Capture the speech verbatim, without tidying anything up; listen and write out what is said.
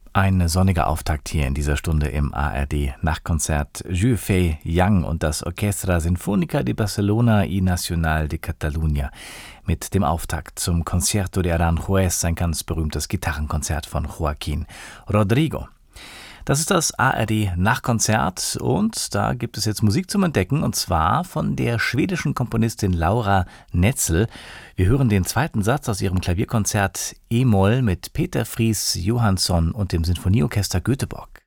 Ein sonniger Auftakt hier in dieser Stunde im A R D-Nachtkonzert. Jules Fei Young und das Orchestra Sinfónica de Barcelona y Nacional de Catalunya mit dem Auftakt zum Concierto de Aranjuez, ein ganz berühmtes Gitarrenkonzert von Joaquín Rodrigo. Das ist das A R D-Nachtkonzert und da gibt es jetzt Musik zum Entdecken, und zwar von der schwedischen Komponistin Laura Netzel. Wir hören den zweiten Satz aus ihrem Klavierkonzert E-Moll mit Peter Fries Johansson und dem Sinfonieorchester Göteborg.